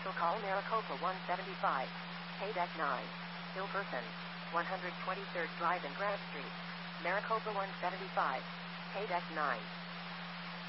Commercial call Maricopa 175. Paydeck 9. Bill person. 123rd Drive and Grant Street. Maricopa 175. Paydeck 9.